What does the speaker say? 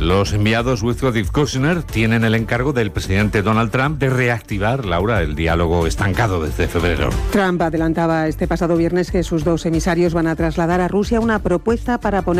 Los enviados Witkoff y Kushner tienen el encargo del presidente Donald Trump de reactivar, Laura, el diálogo estancado desde febrero. Trump adelantaba este pasado viernes que sus dos emisarios van a trasladar a Rusia una propuesta para poner